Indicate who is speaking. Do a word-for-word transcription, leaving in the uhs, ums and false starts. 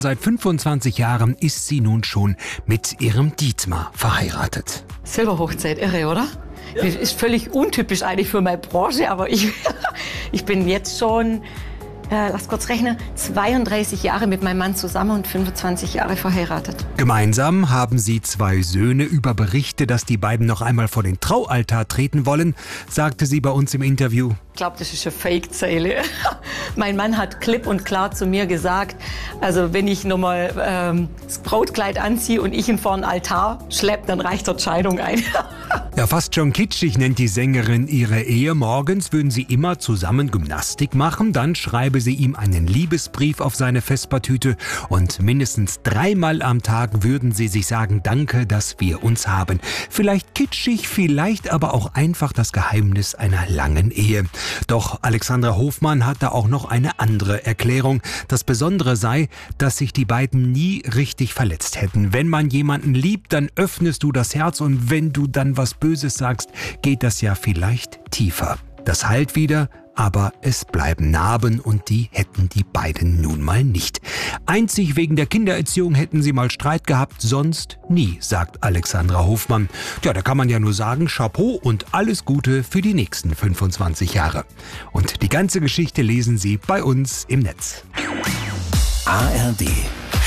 Speaker 1: Seit fünfundzwanzig Jahren ist sie nun schon mit ihrem Dietmar verheiratet.
Speaker 2: Silberhochzeit, irre, oder? Ja. Das ist völlig untypisch eigentlich für meine Branche, aber ich, ich bin jetzt schon, äh, lass kurz rechnen, zweiunddreißig Jahre mit meinem Mann zusammen und fünfundzwanzig Jahre verheiratet.
Speaker 1: Gemeinsam haben sie zwei Söhne. Über Berichte, dass die beiden noch einmal vor den Traualtar treten wollen, sagte sie bei uns im Interview.
Speaker 2: Ich glaube, das ist eine Fake-Zeile. Mein Mann hat klipp und klar zu mir gesagt, also wenn ich nochmal ähm, das Brautkleid anziehe und ich ihn vor den Altar schleppe, dann reicht dort Scheidung ein.
Speaker 1: Ja, fast schon kitschig nennt die Sängerin ihre Ehe. Morgens würden sie immer zusammen Gymnastik machen, dann schreibe sie ihm einen Liebesbrief auf seine Vespertüte und mindestens dreimal am Tag würden sie sich sagen, danke, dass wir uns haben. Vielleicht kitschig, vielleicht aber auch einfach das Geheimnis einer langen Ehe. Doch Alexandra Hofmann hat da auch noch eine andere Erklärung. Das Besondere sei, dass sich die beiden nie richtig verletzt hätten. Wenn man jemanden liebt, dann öffnest du das Herz und wenn du dann was Böses sagst, geht das ja vielleicht tiefer. Das heilt wieder, aber es bleiben Narben und die hätten die beiden nun mal nicht. Einzig wegen der Kindererziehung hätten sie mal Streit gehabt, sonst nie, sagt Alexandra Hofmann. Ja, da kann man ja nur sagen, Chapeau und alles Gute für die nächsten fünfundzwanzig Jahre. Und die ganze Geschichte lesen Sie bei uns im Netz.
Speaker 3: A R D